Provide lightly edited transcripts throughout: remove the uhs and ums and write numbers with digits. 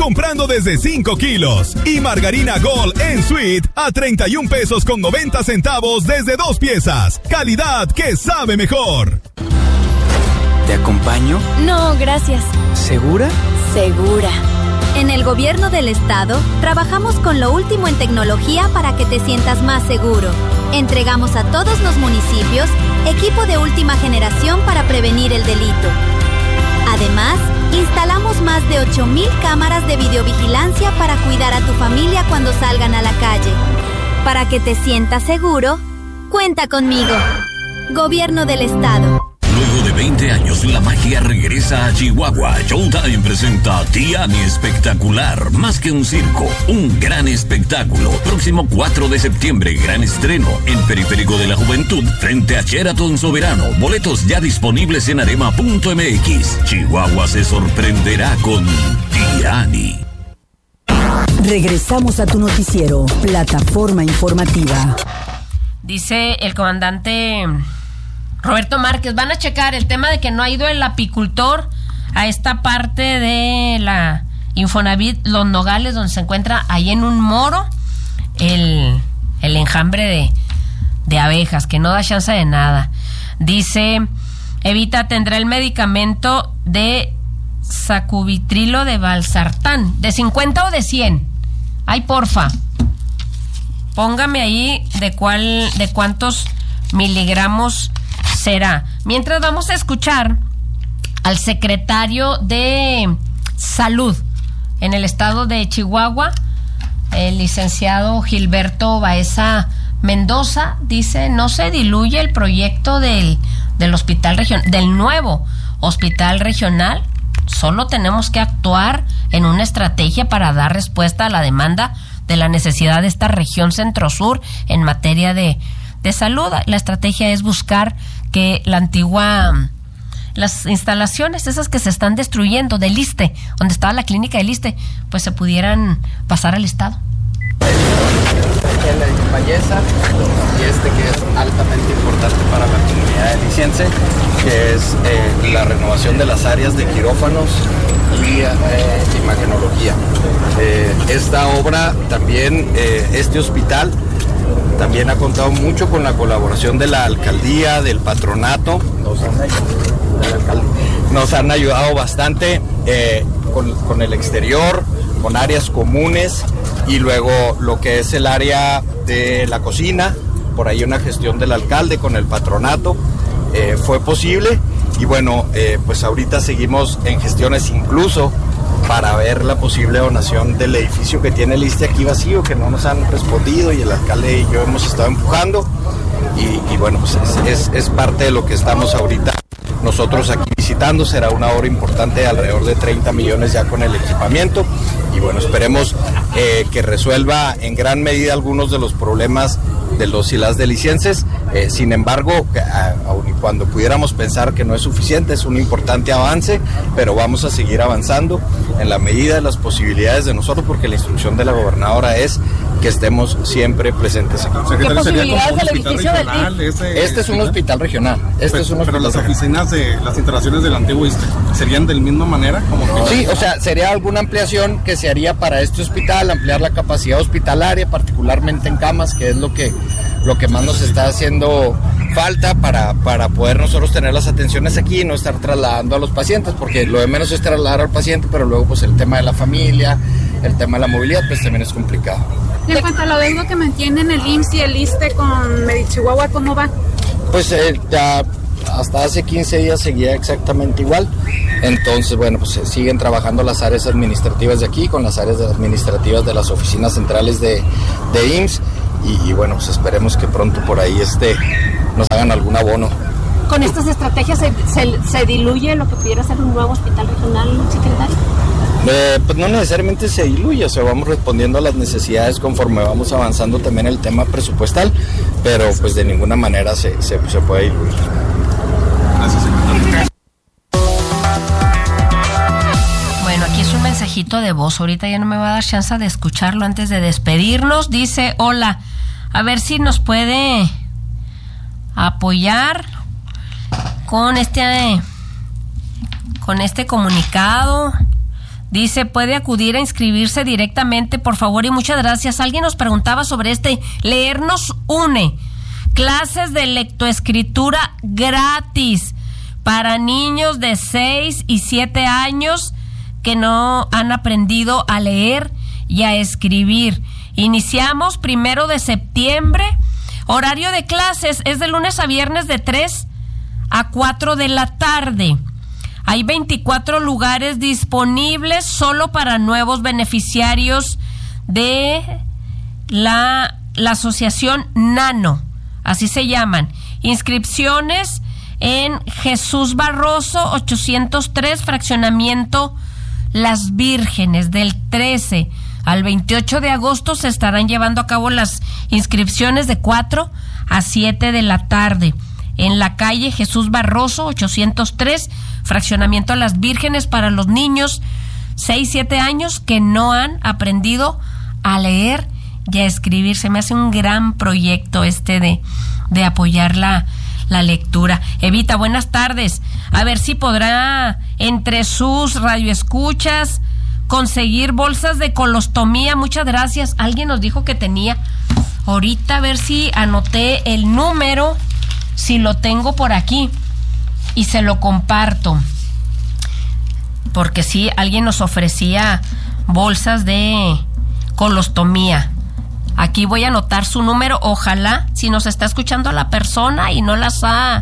comprando desde 5 kilos. Y margarina Gold en Sweet a 31 pesos con 90 centavos desde 2 piezas. Calidad que sabe mejor. ¿Te acompaño? No, gracias. ¿Segura? Segura. En el gobierno del estado, trabajamos con lo último en tecnología para que te sientas más seguro. Entregamos a todos los municipios equipo de última generación para prevenir el delito. Además, instalamos más de 8,000 cámaras de videovigilancia para cuidar a tu familia cuando salgan a la calle. Para que te sientas seguro, cuenta conmigo. Gobierno del estado. Luego de 20 años, la magia regresa a Chihuahua. Showtime presenta Tiani Espectacular. Más que un circo, un gran espectáculo. Próximo 4 de septiembre, gran estreno en Periférico de la Juventud, frente a Sheraton Soberano. Boletos ya disponibles en arema.mx. Chihuahua se sorprenderá con Tiani. Regresamos a tu noticiero, Plataforma Informativa. Dice el comandante Roberto Márquez, van a checar el tema de que no ha ido el apicultor a esta parte de la Infonavit Los Nogales, donde se encuentra ahí en un moro el enjambre de abejas, que no da chance de nada. Dice, Evita tendrá el medicamento de sacubitrilo de valsartán, ¿de 50 o de 100? Ay, porfa, póngame ahí de cuántos miligramos será. Mientras vamos a escuchar al secretario de Salud en el estado de Chihuahua, el licenciado Gilberto Baeza Mendoza. Dice, no se diluye el proyecto del hospital regional, del nuevo hospital regional. Solo tenemos que actuar en una estrategia para dar respuesta a la demanda de la necesidad de esta región centro-sur en materia de salud. La estrategia es buscar que las instalaciones esas que se están destruyendo del ISSSTE, donde estaba la clínica del ISSSTE, pues se pudieran pasar al Estado. El Valleza, y que es altamente importante para la comunidad de liciense, que es la renovación de las áreas de quirófanos y imagenología. Esta obra también, este hospital también ha contado mucho con la colaboración de la alcaldía, del patronato. Nos han ayudado bastante con el exterior, con áreas comunes, y luego lo que es el área de la cocina, por ahí una gestión del alcalde con el patronato, fue posible. Y bueno, pues ahorita seguimos en gestiones incluso para ver la posible donación del edificio que tiene el ISSSTE aquí vacío, que no nos han respondido, y el alcalde y yo hemos estado empujando, y bueno, pues es parte de lo que estamos ahorita nosotros aquí visitando. Será una obra importante de alrededor de 30 millones ya con el equipamiento, y bueno, esperemos que resuelva en gran medida algunos de los problemas de los y las delicienses. Sin embargo, aun y cuando pudiéramos pensar que no es suficiente, es un importante avance, pero vamos a seguir avanzando en la medida de las posibilidades de nosotros, porque la instrucción de la gobernadora es que estemos siempre presentes aquí. ¿Qué posibilidades del edificio del DIF? Este es un hospital regional. Pero las oficinas de las instalaciones del antiguo ISSSTE serían de la misma manera, como que... Sí, o sea, sería alguna ampliación que se haría para este hospital, ampliar la capacidad hospitalaria, particularmente en camas, que es lo que más nos está haciendo falta para poder nosotros tener las atenciones aquí y no estar trasladando a los pacientes, porque lo de menos es trasladar al paciente, pero luego pues el tema de la familia, el tema de la movilidad, pues también es complicado. Y en cuanto a lo deudo que mantienen el IMSS y el ISSSTE con Medichihuahua, ¿cómo va? Pues ya hasta hace 15 días seguía exactamente igual. Entonces, bueno, pues siguen trabajando las áreas administrativas de aquí con las áreas administrativas de las oficinas centrales de IMSS, y bueno, pues esperemos que pronto por ahí nos hagan algún abono. ¿Con estas estrategias se diluye lo que pudiera ser un nuevo hospital regional, secretario? Pues no necesariamente se diluye, o sea, vamos respondiendo a las necesidades conforme vamos avanzando también el tema presupuestal, pero pues de ninguna manera se puede diluir. Gracias, secretario. Bueno, aquí es un mensajito de voz, ahorita ya no me va a dar chance de escucharlo antes de despedirnos. Dice, hola, a ver si nos puede apoyar con este comunicado. Dice, puede acudir a inscribirse directamente, por favor, y muchas gracias. Alguien nos preguntaba sobre Leer nos une. Clases de lectoescritura gratis para niños de 6 y 7 años que no han aprendido a leer y a escribir. Iniciamos 1 de septiembre. Horario de clases es de lunes a viernes de 3 a 4 de la tarde. Hay 24 lugares disponibles solo para nuevos beneficiarios de la asociación Nano, así se llaman. Inscripciones en Jesús Barroso 803, fraccionamiento Las Vírgenes. Del 13 al 28 de agosto se estarán llevando a cabo las inscripciones de 4 a 7 de la tarde. En la calle Jesús Barroso 803, fraccionamiento Las Vírgenes, para los niños 6-7 años que no han aprendido a leer y a escribir. Se me hace un gran proyecto de apoyar la lectura. Evita, buenas tardes. A ver si podrá entre sus radioescuchas conseguir bolsas de colostomía. Muchas gracias. Alguien nos dijo que tenía. Ahorita a ver si anoté el número, si lo tengo por aquí, y se lo comparto. Porque sí, alguien nos ofrecía bolsas de colostomía. Aquí voy a anotar su número. Ojalá, si nos está escuchando la persona y no las ha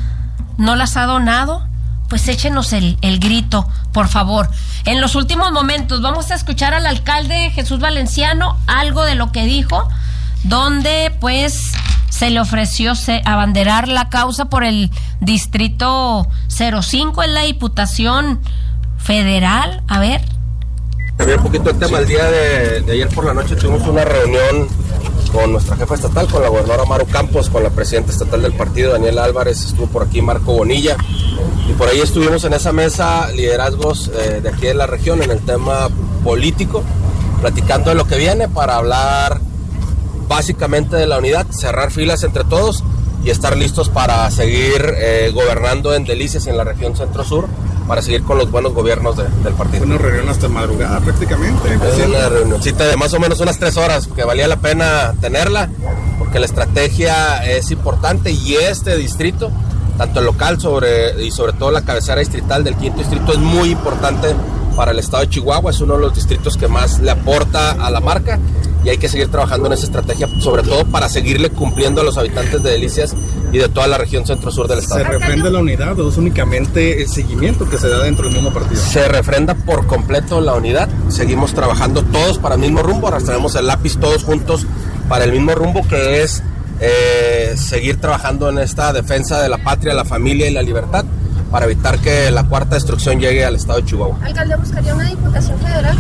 donado, pues échenos el grito, por favor. En los últimos momentos vamos a escuchar al alcalde Jesús Valenciano, algo de lo que dijo, donde pues se le ofreció abanderar la causa por el distrito 05 en la Diputación Federal. A ver. Cambié un poquito el tema. El día de ayer por la noche tuvimos una reunión con nuestra jefa estatal, con la gobernadora Maru Campos, con la presidenta estatal del partido, Daniela Álvarez, estuvo por aquí Marco Bonilla, y por ahí estuvimos en esa mesa liderazgos de aquí de la región en el tema político, platicando de lo que viene para hablar básicamente de la unidad, cerrar filas entre todos y estar listos para seguir gobernando en Delicias y en la región centro-sur, para seguir con los buenos gobiernos del partido. Una reunión hasta madrugada prácticamente. Es una reunioncita de más o menos unas 3 horas, que valía la pena tenerla, porque la estrategia es importante y este distrito, tanto el local y sobre todo la cabecera distrital del 5º distrito, es muy importante para el estado de Chihuahua. Es uno de los distritos que más le aporta a la marca y hay que seguir trabajando en esa estrategia, sobre todo para seguirle cumpliendo a los habitantes de Delicias y de toda la región centro-sur del estado. ¿Se refrenda la unidad o es únicamente el seguimiento que se da dentro del mismo partido? Se refrenda por completo la unidad. Seguimos trabajando todos para el mismo rumbo, arrastramos el lápiz todos juntos para el mismo rumbo, que es seguir trabajando en esta defensa de la patria, la familia y la libertad, para evitar que la cuarta destrucción llegue al estado de Chihuahua. Alcalde, ¿buscaría una diputación federal?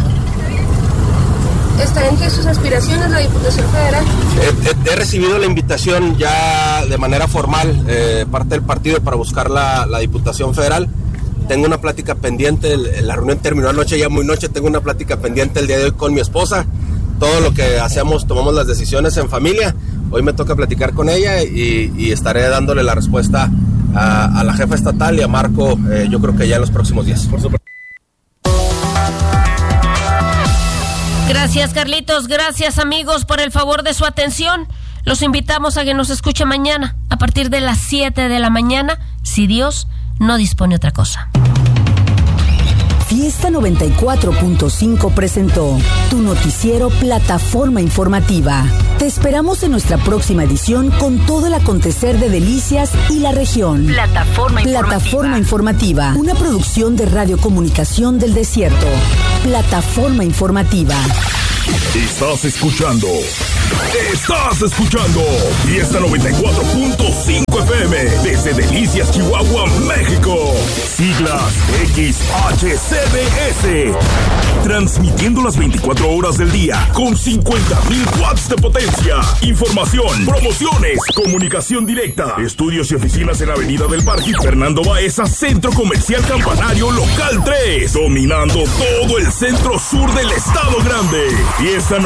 ¿Está entre sus aspiraciones la Diputación Federal? He recibido la invitación ya de manera formal, parte del partido, para buscar la Diputación Federal. Tengo una plática pendiente, la reunión terminó anoche, ya muy noche, tengo una plática pendiente el día de hoy con mi esposa. Todo lo que hacemos, tomamos las decisiones en familia. Hoy me toca platicar con ella y estaré dándole la respuesta a la jefa estatal y a Marco, yo creo que ya en los próximos días. Por supuesto. Gracias, Carlitos. Gracias, amigos, por el favor de su atención. Los invitamos a que nos escuche mañana a partir de las 7 de la mañana, si Dios no dispone otra cosa. Fiesta 94.5 presentó tu noticiero Plataforma Informativa. Te esperamos en nuestra próxima edición con todo el acontecer de Delicias y la región. Plataforma Informativa, una producción de Radiocomunicación del Desierto. Plataforma Informativa. Estás escuchando Fiesta 94.5 FM desde Delicias, Chihuahua, México. Siglas XHCBS. Transmitiendo las 24 horas del día con 50,000 watts de potencia. Información, promociones, comunicación directa. Estudios y oficinas en la Avenida del Parque Fernando Baeza, Centro Comercial Campanario Local 3. Dominando todo el centro sur del Estado Grande. Fiesta